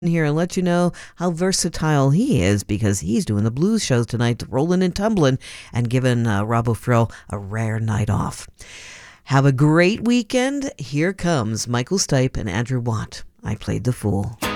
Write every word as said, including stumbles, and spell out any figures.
here and let you know how versatile he is because he's doing the blues shows tonight, rolling and tumbling, and giving uh, Robbo Frill a rare night off. Have a great weekend. Here comes Michael Stipe and Andrew Watt. I Played the Fool.